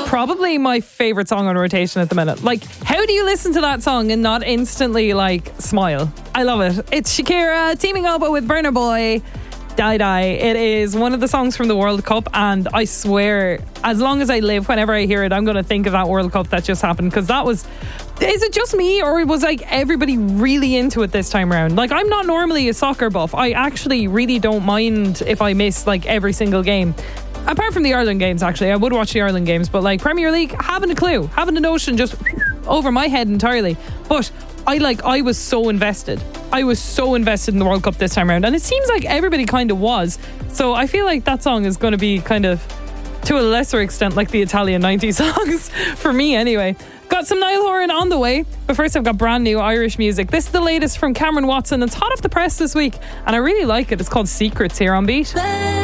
Probably my favourite song on rotation at the minute. Like, how do you listen to that song and not instantly, like, smile? I love it. It's Shakira teaming up with Burna Boy. Die Die. It is one of the songs from the World Cup, and I swear, as long as I live, whenever I hear it, I'm going to think of that World Cup that just happened, because that was... Is it just me, or was like everybody really into it this time around? Like, I'm not normally a soccer buff. I actually really don't mind if I miss like every single game. Apart from the Ireland games, actually. I would watch the Ireland games, but like Premier League, haven't a clue. Haven't a notion, just over my head entirely. But I was so invested. I was so invested in the World Cup this time around, and it seems like everybody kind of was. So I feel like that song is going to be kind of, to a lesser extent, like the Italian 90s songs, for me anyway. Got some Niall Horan on the way, but first I've got brand new Irish music. This is the latest from Cameron Watson. It's hot off the press this week, and I really like it. It's called Secrets here on Beat.